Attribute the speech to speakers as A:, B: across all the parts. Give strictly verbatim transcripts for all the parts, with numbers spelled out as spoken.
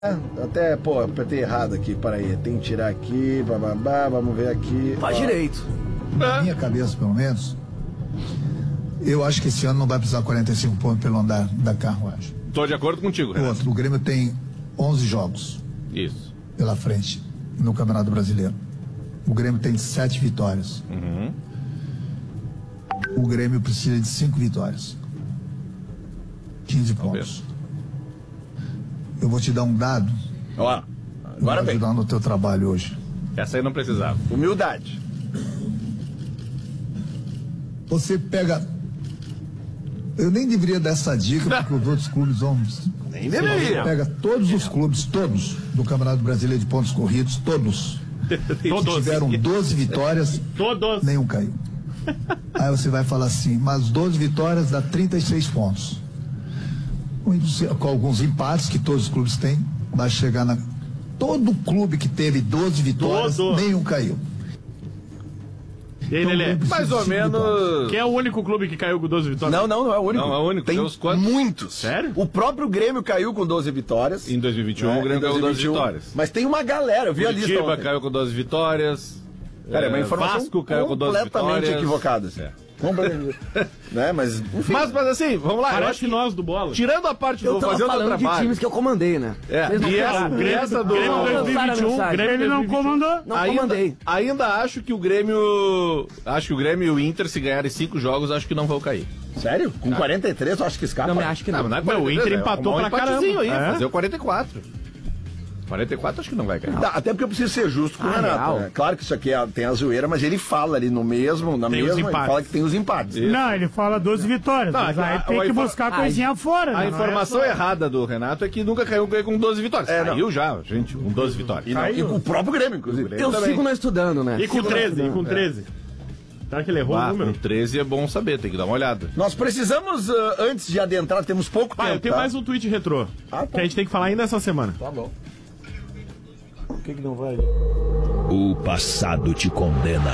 A: Até, pô, apertei errado aqui, peraí, tem que tirar aqui, bababá, vamos ver aqui.
B: Faz direito.
C: Na minha cabeça, pelo menos, eu acho que esse ano não vai precisar quarenta e cinco pontos pelo andar da carruagem.
D: Tô de acordo contigo, Renato.
C: Outro, o Grêmio tem onze jogos.
D: Isso.
C: Pela frente, no Campeonato Brasileiro. O Grêmio tem sete vitórias.
D: Uhum.
C: O Grêmio precisa de cinco vitórias. quinze pontos. Eu vou te dar um dado.
A: Ó, agora vem.
C: Ajudar no teu trabalho hoje.
D: Essa aí não precisava.
A: Humildade.
C: Você pega... Eu nem deveria dar essa dica, porque os outros clubes vão...
A: Nem deveria.
C: Você pega todos os clubes, todos, do Campeonato Brasileiro de pontos corridos, todos.
D: Todos.
C: Tiveram doze vitórias,
D: Todos.
C: nenhum caiu. Aí você vai falar assim, mas doze vitórias dá trinta e seis pontos. Com alguns empates que todos os clubes têm, vai chegar na... Todo clube que teve doze vitórias,
D: Todo.
C: nenhum caiu.
D: E aí,
C: Então,
D: Lelê?
C: precisa
D: Mais
C: de
D: ou
C: cinco
D: menos.
C: vitórias.
D: Quem é o único clube que caiu com doze vitórias?
A: Não, não, não é o único.
D: Não, é o único.
A: Tem
D: Tem uns quantos?
A: muitos.
D: Sério?
A: O próprio Grêmio caiu com doze vitórias.
D: Em dois mil e vinte e um,
A: né?
D: o Grêmio
A: Em
D: caiu com doze
A: dois mil e vinte e um.
D: vitórias.
A: Mas tem uma galera, eu vi a lista
D: Curitiba
A: ontem.
D: caiu com doze vitórias.
A: Cara, é uma
D: É,
A: informação
D: Vasco caiu com doze
A: completamente
D: vitórias.
A: equivocada. Assim.
D: É.
A: Completamente. né? Mas, enfim.
D: Mas, mas assim, vamos lá. eu
E: Parece
D: acho
E: que nós do Bola.
D: Tirando a parte
B: Eu
D: do
B: tava
D: fazendo o
B: falando de
D: trabalho.
B: times que eu comandei, né?
D: É,
B: Vocês não
D: e essa,
B: falaram.
D: e essa do
E: Grêmio dois mil e vinte e um,
B: Lançaram a
E: Grêmio
B: mensagem.
E: ele não comandou.
B: Não
D: ainda,
B: comandei.
D: ainda acho que o Grêmio. Acho que o Grêmio e o Inter, se ganharem cinco jogos, acho que não vão cair.
A: Sério? Com quarenta e três, eu acho que escapa.
B: Não, me acho que não.
D: Não, não é
E: Meu, o
D: quarenta e três,
E: Inter
D: é
E: empatou
D: arrumar um
E: pra caramba.
D: empatezinho aí,
E: É.
D: fazer o quarenta e quatro. quarenta e quatro acho que não vai cair.
A: Tá, até porque eu preciso ser justo com o
B: Ah,
A: Renato.
B: real?
A: Né? Claro que isso aqui é- tem a zoeira, mas ele fala ali no mesmo, na
E: Tem os
A: mesma, ele
E: empates.
A: fala que tem os empates.
E: Não, ele fala doze vitórias.
D: Não,
E: mas
D: a-
E: aí
D: a-
E: tem
D: a
E: que
D: infor-
E: buscar
B: Ai.
E: coisinha fora.
D: A
E: né?
D: informação
E: Não é só-
D: errada do Renato é que nunca caiu com doze vitórias.
A: É, não.
D: Caiu já, gente, com doze vitórias.
A: E, não, e com o próprio Grêmio, inclusive.
B: Eu
D: também.
B: sigo não estudando, né?
E: E com
B: Sigo não
E: treze, e
B: estudando.
E: com treze. Será que ele errou
D: Ah,
E: o
D: com
E: número?
D: treze é bom saber, tem que dar uma olhada.
A: Nós precisamos, ah, antes de adentrar, temos pouco
E: Ah,
A: tempo.
E: eu tenho
A: tá?
E: mais um tweet retrô.
A: Ah, tá.
E: Que a gente tem que falar ainda essa semana.
A: Tá bom.
F: O passado te condena.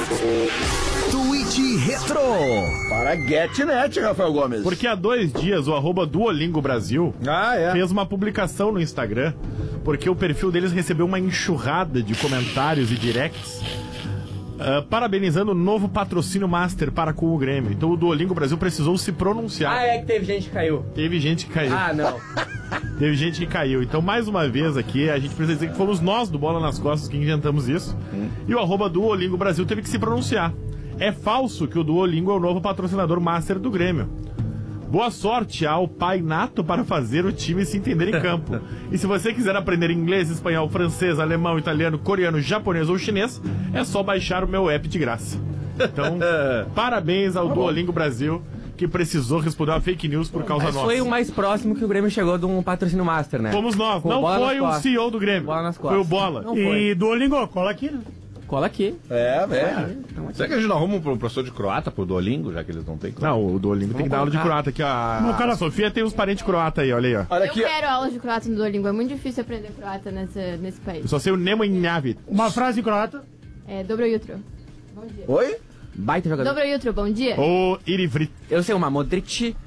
F: Tweet Retro.
A: Para GetNet, Rafael Gomes.
E: Porque há dois dias o arroba Duolingo Brasil
D: Ah, é.
E: fez uma publicação no Instagram, porque o perfil deles recebeu uma enxurrada de comentários e directs ah, parabenizando o novo patrocínio Master para com o Grêmio. Então o Duolingo Brasil precisou se pronunciar.
B: Ah, é que teve gente que caiu.
E: Teve gente que caiu.
B: Ah, não.
E: Teve gente que caiu. Então, mais uma vez aqui, a gente precisa dizer que fomos nós do Bola nas Costas que inventamos isso. E o arroba Duolingo Brasil teve que se pronunciar. É falso que o Duolingo é o novo patrocinador Master do Grêmio. Boa sorte ao pai nato para fazer o time se entender em campo. E se você quiser aprender inglês, espanhol, francês, alemão, italiano, coreano, japonês ou chinês, é só baixar o meu app de graça. Então, parabéns ao Duolingo Brasil, que precisou responder uma fake news por causa
B: Mas
E: nossa.
B: foi o mais próximo que o Grêmio chegou de um patrocínio Master, né?
E: Fomos nós,
B: Com
E: não
B: bola
E: foi
B: nas
E: o
B: costas.
E: C E O do Grêmio.
B: Bola nas
E: Foi
B: costas.
E: o Bola.
B: Não foi.
E: E Duolingo, cola aqui, né?
B: Cola aqui.
A: É, é.
D: Será que a gente não arruma um professor de croata pro Duolingo, já que eles não têm croata?
E: Não, o Duolingo tem que dar aula de
B: colocar.
E: croata aqui, ó. A, a Sofia tem uns parentes croata aí, olha aí, ó.
A: Olha
G: Eu
A: aqui.
G: quero aulas de croata no Duolingo, é muito difícil aprender croata nessa, nesse
E: Eu
G: país.
E: só sei o Nemo Njavit.
H: Uma frase croata.
G: É, dobro jutro. Bom dia.
A: Oi?
B: Baita jogador.
G: Dobro jutro, bom dia.
E: Ou Irivrit.
B: Eu sei uma, Modric.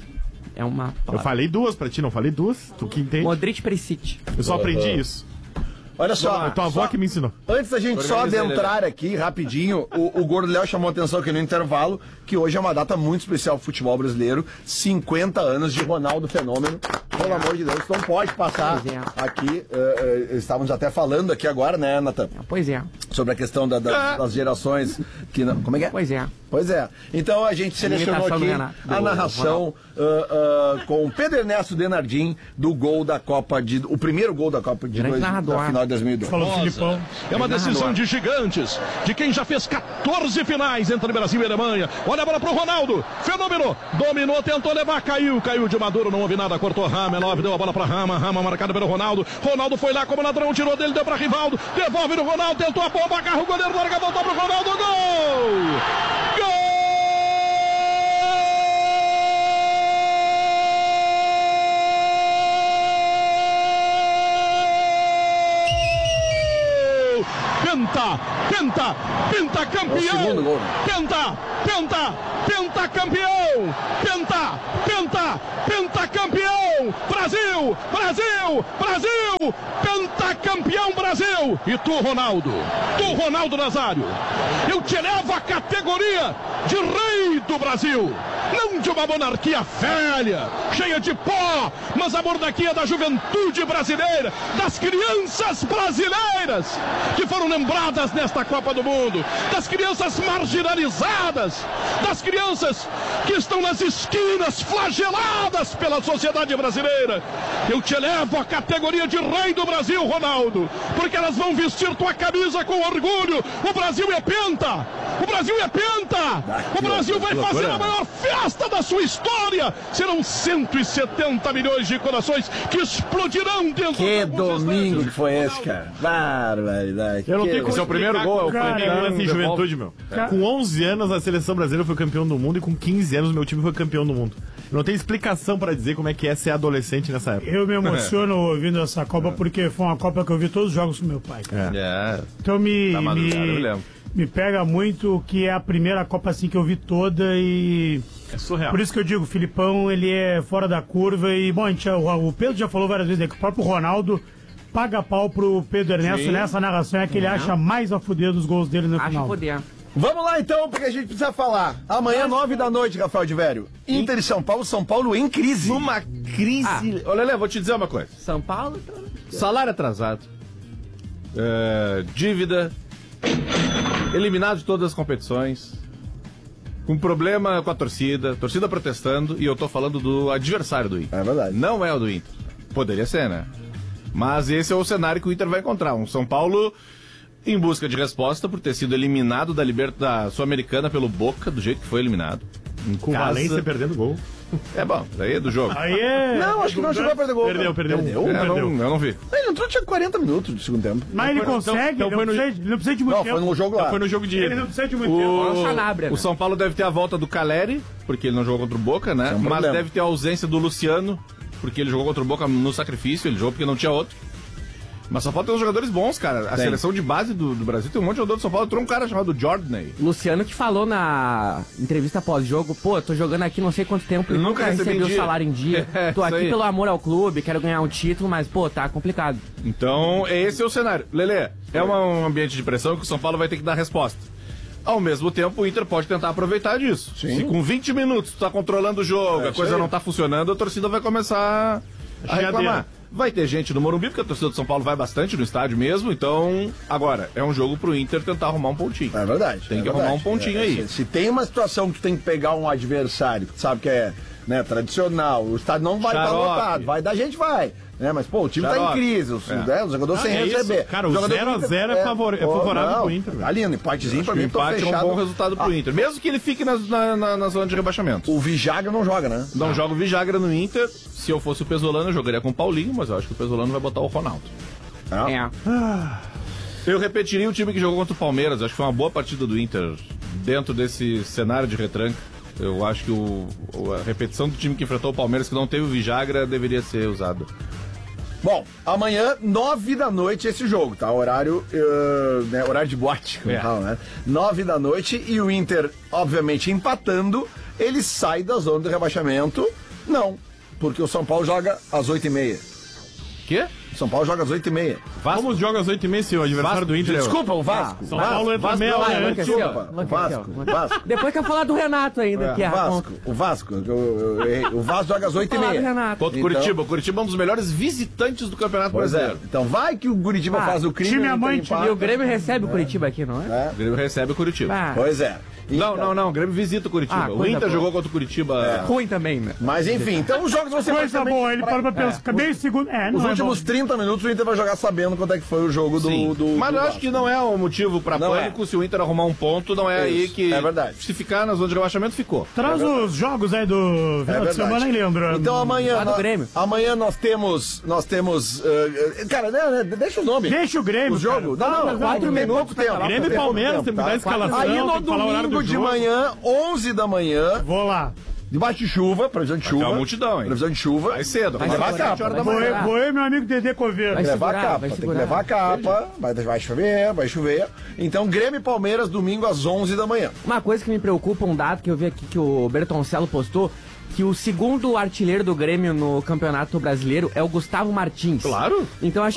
B: É uma
E: Eu
B: palavra.
E: falei duas pra ti, não falei duas? Tu que entende?
B: Modric Perisic.
E: Eu só aprendi isso.
A: Olha só.
E: A tua avó
A: só-
E: que me ensinou.
A: Antes da gente só
D: Organiza ele,
A: adentrar aqui, rapidinho, o, o Gordo Léo chamou a atenção aqui no intervalo, que hoje é uma data muito especial pro futebol brasileiro, cinquenta anos de Ronaldo Fenômeno. Pelo amor de Deus, não pode passar
B: Pois é.
A: aqui, eh, eh, estávamos até falando aqui agora, né, Natan,
B: Pois é.
A: sobre a questão da- da- das gerações que não... Como é que é?
B: Pois é.
A: Pois é. Então a gente selecionou
B: imitação do
A: aqui
B: Renato,
A: a
B: do
A: narração ah, ah, com o Pedro Ernesto Denardim do gol da Copa de... O primeiro gol da Copa de
B: Grande
A: dois,
B: narrador.
A: da final de dois mil e dois.
H: Falou do Filipão.
F: É uma decisão de gigantes, de quem já fez quatorze finais entre Brasil e Alemanha. Olha a bola pro Ronaldo. Fenômeno. Dominou, tentou levar, caiu. Caiu de Maduro, não houve nada. Cortou Rama, Love deu a bola pra Rama. Rama marcada pelo Ronaldo. Ronaldo foi lá como ladrão, tirou dele, deu pra Rivaldo. Devolve no Ronaldo, tentou a bomba, agarra o goleiro, larga, voltou pro Ronaldo. Gol! Gol! Penta, penta, penta campeão.
A: segundo gol, né?
F: Penta, penta, penta campeão. Penta, penta, penta campeão. Brasil, Brasil, Brasil. Penta campeão Brasil. E tu, Ronaldo, tu, Ronaldo Nazário, eu te levo à categoria de rei do Brasil. Não de uma monarquia velha, cheia de pó, mas a monarquia da juventude brasileira, das crianças brasileiras que foram lembradas nesta Copa do Mundo, das crianças marginalizadas, das crianças que estão nas esquinas flageladas pela sociedade brasileira. Eu te levo à categoria de rei do Brasil, Ronaldo, porque elas vão vestir tua camisa com orgulho. O Brasil é penta, o Brasil é penta, o Brasil vai fazer a maior festa da sua história. Serão cento e setenta milhões de corações que explodirão dentro
A: Que
F: do
A: domingo que foi esse, cara. Barbaridade.
E: Eu não
A: Que-
E: tenho como
D: Esse é o primeiro gol, é o
E: Cara,
D: primeiro
E: assim,
D: devolve.
E: juventude, meu. Com onze anos, a seleção brasileira foi campeão do mundo e com quinze anos, meu time foi campeão do mundo. Eu não tenho explicação pra dizer como é que é ser adolescente nessa época.
H: Eu me emociono ouvindo essa Copa porque foi uma Copa que eu vi todos os jogos com meu pai, cara.
D: É,
H: Então me,
D: Tá madrugada, eu me
H: me,
D: lembro.
H: me pega muito que é a primeira Copa assim que eu vi toda e...
E: É surreal.
H: Por isso que eu digo, o Filipão, ele é fora da curva e, bom, a gente, o, o Pedro já falou várias vezes, né, que o próprio Ronaldo paga pau pro Pedro Ernesto
D: Sim.
H: nessa narração, é que ele acha mais a fuder dos gols dele no
B: Acho
H: final.
B: poder.
A: Vamos lá então, porque a gente precisa falar. Amanhã, nove da noite, Rafael de Vério. Inter e São Paulo, São Paulo em crise.
D: Numa crise. Olha, Lelê, vou te dizer uma coisa.
B: São Paulo, então...
D: Salário atrasado, é, dívida, eliminado de todas as competições, com problema com a torcida, torcida protestando, e eu tô falando do adversário do Inter.
A: É verdade.
D: Não é o do Inter. Poderia ser, né? Mas esse é o cenário que o Inter vai encontrar. Um São Paulo em busca de resposta por ter sido eliminado da, liber... da Sul-Americana pelo Boca, do jeito que foi eliminado. Em
E: Com o
D: casa.
E: Valência perdendo gol.
D: É bom, daí é do jogo.
H: Aí é...
A: Não, acho que não chegou a perder gol.
E: Perdeu, perdeu.
A: Perdeu?
E: Um
D: É,
E: perdeu.
D: não, eu não vi.
A: Ele entrou, tinha quarenta minutos de segundo tempo.
H: Mas ele
E: Então-
H: consegue,
E: então
H: ele,
E: foi
H: não
E: no-
H: precisa, ele não precisa de muito
A: Não,
H: tempo.
A: foi no jogo lá.
E: Então foi no jogo de
H: Ele
E: ida.
H: não precisa de muito tempo.
D: O,
B: Sanabria,
D: o
B: né?
D: São Paulo deve ter a volta do Caleri, porque ele não jogou contra o Boca, né?
A: É um
D: Mas
A: problema.
D: deve ter a ausência do Luciano, porque ele jogou contra o Boca no sacrifício, ele jogou porque não tinha outro. Mas São Paulo tem uns jogadores bons, cara. A
A: Tem.
D: seleção de base do, do Brasil tem um monte de jogador do São Paulo. Entrou um cara chamado Jordan.
B: Luciano que falou na entrevista pós-jogo, pô, eu tô jogando aqui não sei quanto tempo e
D: Eu
B: nunca
D: nunca recebi
B: recebi
D: em
B: o
D: dia.
B: salário em dia.
D: É,
B: tô
D: isso
B: aqui
D: aí.
B: pelo amor ao clube, quero ganhar um título, mas, pô, tá complicado.
D: Então, esse é o cenário. Lelê, é uma- um ambiente de pressão que o São Paulo vai ter que dar resposta. Ao mesmo tempo, o Inter pode tentar aproveitar disso.
A: Sim.
D: Se com vinte minutos tu tá controlando o jogo,
A: É
D: a
A: isso
D: coisa
A: aí.
D: não tá funcionando, a torcida vai começar a
E: Chegadeira.
D: reclamar. Vai ter gente no Morumbi, porque a torcida do São Paulo vai bastante no estádio mesmo. Então, agora, é um jogo pro Inter tentar arrumar um pontinho.
A: É verdade.
D: Tem
A: é
D: que
A: verdade.
D: arrumar um pontinho
A: É,
D: aí.
A: Se, se tem uma situação que tu tem que pegar um adversário, que tu sabe que é, né, tradicional, o estádio não vai estar
D: Xarope.
A: lotado, vai dar gente, vai. Né, mas, pô, o time tá em
D: Xarope.
A: crise, os,
D: É.
A: né, os jogadores
E: Ah,
A: sem
E: é isso.
A: receber.
E: Cara, o
A: jogador
E: zero a
A: do Inter-
E: zero é favor- é
A: pô,
E: favorável
A: não,
E: pro Inter, velho.
A: Tá lindo, empatezinho pra
D: O
A: mim, tô
D: empate é um
A: fechado.
D: bom resultado pro
A: Ah,
D: Inter. Mesmo que ele fique na, na, na- na zona de rebaixamento.
A: O Vijaga não joga, né?
D: Não joga o Vijagra no Inter. Se eu fosse o Pesolano, eu jogaria com o Paulinho, mas eu acho que o Pesolano vai botar o Ronaldo.
A: Não.
B: É.
D: Eu repetiria o time que jogou contra o Palmeiras. Acho que foi uma boa partida do Inter dentro desse cenário de retranca. Eu acho que o, o- a repetição do time que enfrentou o Palmeiras, que não teve o Vijagra, deveria ser usada.
A: Bom, amanhã, nove da noite, esse jogo, tá? Horário, eh, né, horário de boate, como
D: É.
A: fala, né? Nove da noite e o Inter, obviamente, empatando, ele sai da zona de rebaixamento. Não, porque o São Paulo joga às oito e meia.
D: Quê?
A: São Paulo joga às oito e meia.
E: Como joga às oito e meia, se o adversário do Inter é...
A: Desculpa, o Vasco.
E: São
A: Vasco,
E: Paulo entra
A: Vasco,
E: meia
A: não,
E: hora
A: é,
E: antes.
A: Desculpa,
B: Não
A: o Vasco,
B: encaixeu.
A: o Vasco.
B: Depois que eu falar do Renato ainda, que
A: É,
B: é
A: o Vasco, o Vasco, eu- eu- eu errei. o Vasco joga às oito e
B: Falar do
A: meia.
B: Renato.
D: Contra o
A: Então-
D: Curitiba. O Curitiba é um dos melhores visitantes do Campeonato
A: Pois é,
D: Brasileiro.
A: então vai que o Curitiba
B: Ah,
A: faz o crime.
H: time
A: o Inter
H: amante,
A: empata.
B: E o Grêmio recebe o Curitiba aqui, não é?
A: É,
D: O Grêmio recebe o Curitiba.
B: Ah,
A: pois é.
D: Não,
A: Então-
D: não, não. O Grêmio visita o Curitiba.
B: Ah,
D: o
B: coisa
D: Inter
B: boa.
D: jogou contra o Curitiba.
B: ruim também, né?
A: Mas enfim, então os jogos vão ser
H: Coisa
A: basicamente-
H: boa, ele para pra pensar. Fica bem segundo. É, não
A: Os
H: é
A: últimos
H: bom.
A: trinta minutos o Inter vai jogar sabendo quanto é que foi o jogo do.
D: Sim.
A: do
D: Mas
A: do
D: eu acho
A: Vasco.
D: que não é um motivo pra
A: Não
D: pânico.
A: é.
D: Se o Inter arrumar um ponto, não é aí
A: Isso,
D: que.
A: é verdade.
D: Se ficar na zona de rebaixamento, ficou.
H: Traz os jogos aí do
A: É
H: final de
A: verdade.
H: semana, hein, Leandro?
A: Então amanhã,
B: Lá do
A: nós,
B: Grêmio.
A: amanhã nós temos, nós temos, uh, cara, né, né, deixa o nome.
H: Deixa o Grêmio,
A: O jogo.
H: cara.
A: Não, não,
B: Quatro
A: tem
B: minutos
A: pouco
B: pra
A: tempo.
B: falar.
E: Grêmio e
A: Tem pouco
E: Palmeiras,
A: tempo,
E: tem que
A: tá?
E: dar a escalação,
A: Aí
E: tem
A: no
E: que falar o horário do
A: domingo de
E: jogo.
A: manhã, onze da manhã, Debaixo de chuva, previsão de
D: Vai ter
A: chuva.
D: uma multidão, hein?
A: Previsão de chuva.
D: Vai cedo,
A: Vai
D: vai
A: levar a
B: segurar,
A: capa.
B: vai
A: Tem
H: Vou,
B: segurar.
H: vou eu e meu amigo Dedê Coveiro.
B: Vai
A: que levar
B: segurar,
A: a capa,
B: vai
A: tem que
B: segurar.
A: levar a capa, vai, vai chover, vai chover. Então, Grêmio e Palmeiras, domingo às onze da manhã.
B: Uma coisa que me preocupa, um dado que eu vi aqui que o Bertoncello postou, que o segundo artilheiro do Grêmio no Campeonato Brasileiro é o Gustavo Martins.
D: Claro.
B: Então acho